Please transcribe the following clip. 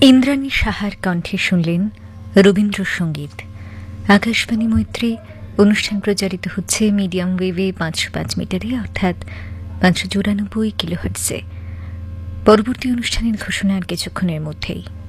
ইন্দ্রাণী সাহার কণ্ঠে শুনলেন রবীন্দ্রসঙ্গীত। আকাশবাণী মৈত্রী অনুষ্ঠান প্রচারিত হচ্ছে মিডিয়াম ওয়েভে 505 মিটারে, অর্থাৎ 594 কিলোহার্টজে। পরবর্তী অনুষ্ঠানের ঘোষণা আর কিছুক্ষণের মধ্যেই।